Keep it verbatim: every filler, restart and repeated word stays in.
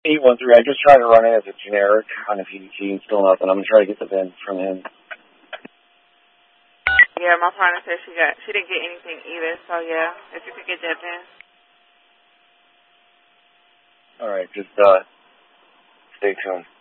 eight one three. I just tried to run it as a generic on a P D T and still nothing. I'm gonna try to get the V I N from him. Yeah, my partner said she got she didn't get anything either. So yeah, if you could get that V I N. All right, just uh, stay tuned.